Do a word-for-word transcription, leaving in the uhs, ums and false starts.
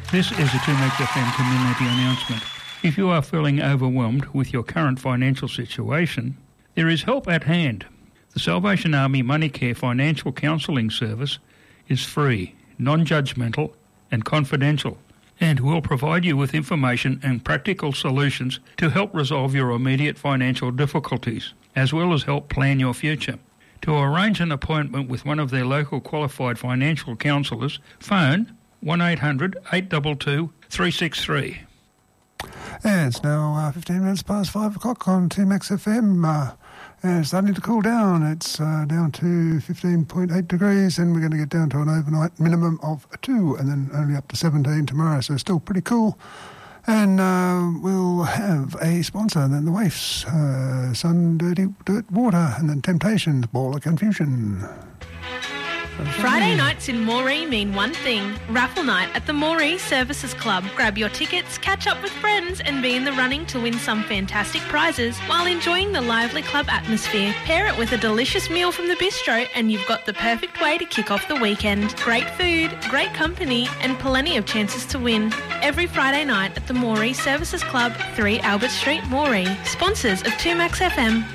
This is a two Max F M community announcement. If you are feeling overwhelmed with your current financial situation, there is help at hand. The Salvation Army MoneyCare Financial Counselling Service is free, non-judgmental and confidential, and will provide you with information and practical solutions to help resolve your immediate financial difficulties, as well as help plan your future. To arrange an appointment with one of their local qualified financial counsellors, phone one eight hundred eight two two three six three. And it's now uh, fifteen minutes past five o'clock on two Max F M. Uh, and it's starting to cool down. It's uh, down to fifteen point eight degrees, and we're going to get down to an overnight minimum of two, and then only up to seventeen tomorrow, so still pretty cool. And uh, we'll have a sponsor, and then the Waifs, uh, Sun, Dirty Dirt Water, and then Temptations, Ball of Confusion. Friday nights in Moree mean one thing, raffle night at the Moree Services Club. Grab your tickets, catch up with friends and be in the running to win some fantastic prizes while enjoying the lively club atmosphere. Pair it with a delicious meal from the bistro and you've got the perfect way to kick off the weekend. Great food, great company and plenty of chances to win. Every Friday night at the Moree Services Club, three Albert Street, Moree. Sponsors of two Max F M.